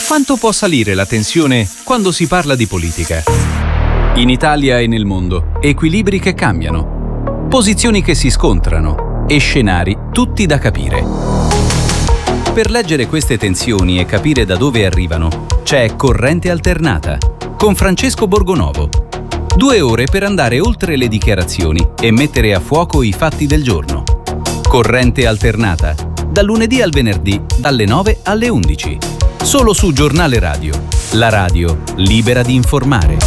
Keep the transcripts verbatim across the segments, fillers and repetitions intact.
Quanto può salire la tensione quando si parla di politica? In Italia e nel mondo, equilibri che cambiano, posizioni che si scontrano e scenari tutti da capire. Per leggere queste tensioni e capire da dove arrivano, c'è Corrente Alternata con Francesco Borgonovo. Due ore per andare oltre le dichiarazioni e mettere a fuoco i fatti del giorno. Corrente Alternata, dal lunedì al venerdì, dalle nove alle undici. Solo su Giornale Radio, la radio libera di informare.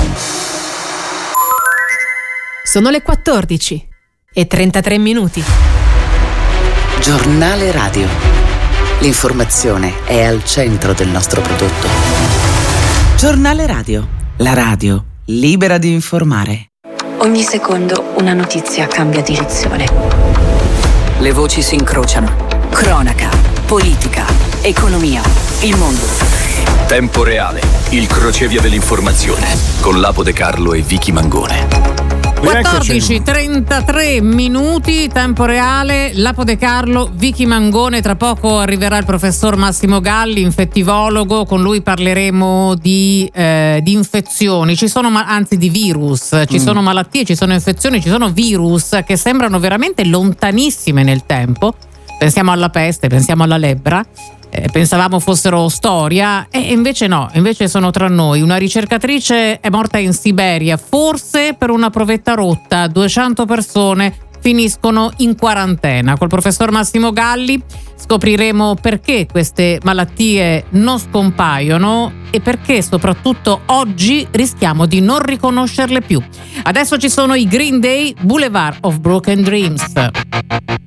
Sono le quattordici e trentatré minuti. Giornale Radio. L'informazione è al centro del nostro prodotto. Giornale Radio, la radio libera di informare. Ogni secondo una notizia cambia direzione. Le voci si incrociano. Cronaca, politica, economia, il mondo. Tempo reale, il crocevia dell'informazione con Lapo De Carlo e Vicky Mangone. quattordici e trentatré minuti, tempo reale, Lapo De Carlo, Vicky Mangone. Tra poco arriverà il professor Massimo Galli, infettivologo. Con lui parleremo di, eh, di infezioni, ci sono ma- anzi di virus, ci mm. sono malattie, ci sono infezioni, ci sono virus che sembrano veramente lontanissime nel tempo. Pensiamo alla peste, pensiamo alla lebbra. Eh, pensavamo fossero storia e invece no, invece sono tra noi. Una ricercatrice è morta in Siberia, forse per una provetta rotta. duecento persone finiscono in quarantena. Col professor Massimo Galli scopriremo perché queste malattie non scompaiono e perché soprattutto oggi rischiamo di non riconoscerle più. Adesso ci sono i Green Day, Boulevard of Broken Dreams.